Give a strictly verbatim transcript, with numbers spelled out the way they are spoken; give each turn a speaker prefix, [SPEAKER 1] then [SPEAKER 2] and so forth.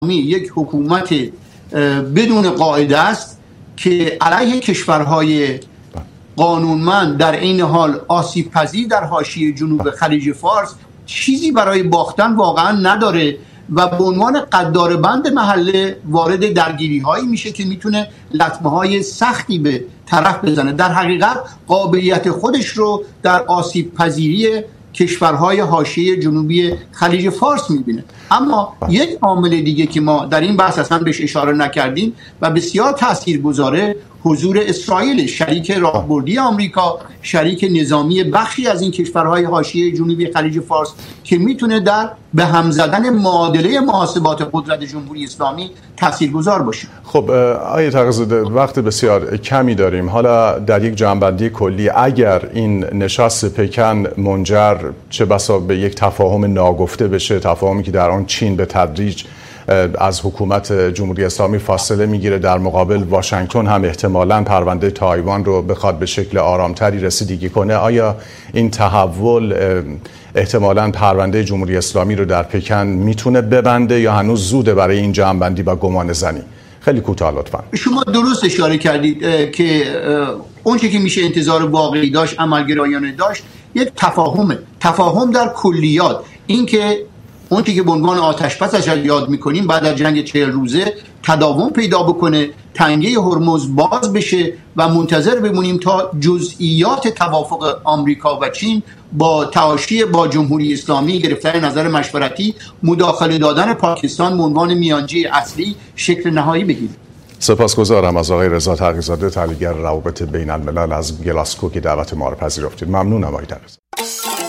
[SPEAKER 1] یک حکومت بدون قاعده است که علیه کشورهای قانونمند در این حال آسیب پذیر در حاشیه جنوب خلیج فارس چیزی برای باختن واقعا نداره و به عنوان قدار بند محله وارد درگیری هایی میشه که میتونه لطمه های سختی به طرف بزنه. در حقیقت قابلیت خودش رو در آسیب پذیری کشورهای حاشیه جنوبی خلیج فارس میبینه. اما یک عامل دیگه که ما در این بحث اصلا بهش اشاره نکردیم و بسیار تاثیرگذاره، حضور اسرائیل، شریک راهبردی آمریکا، شریک نظامی بخشی از این کشورهای حاشیه جنوبی خلیج فارس که میتونه در به هم زدن معادله محاسبات قدرت جمهوری اسلامی تاثیرگذار باشه.
[SPEAKER 2] خب آقای تقی‌زاده، وقت بسیار کمی داریم. حالا در یک جمع‌بندی کلی، اگر این نشست پکن منجر چه بسا به یک تفاهم ناگفته بشه، تفاهمی که در آن چین به تدریج از حکومت جمهوری اسلامی فاصله میگیره، در مقابل واشنگتن هم احتمالاً پرونده تایوان رو بخواد به شکل آرامتری رسیدگی کنه، آیا این تحول احتمالاً پرونده جمهوری اسلامی رو در پکن میتونه ببنده یا هنوز زوده برای این جمع‌بندی و گمان زنی؟ خیلی کوتاه لطفاً.
[SPEAKER 1] شما درست اشاره کردید که اون چیزی که میشه انتظار واقعی داشت، عملگرایانه داشت، یک تفاهمه. تفاهم در کلیات، این که اون چیزی که به عنوان آتش‌بس ازش یاد میکنیم بعد از جنگ چهل روزه تداوم پیدا بکنه، تنگه هرمز باز بشه و منتظر بمونیم تا جزئیات توافق آمریکا و چین با تعاشی با جمهوری اسلامی، گرفتن نظر مشورتی، مداخله دادن پاکستان به عنوان میانجی اصلی شکل نهایی بگیره.
[SPEAKER 2] سپاسگزارم از آقای رضا تقی‌زاده، تحلیلگر روابط بین الملل از گلاسکو که دعوت ما را پذیرفتید. ممنونم آقای تقی‌زاده.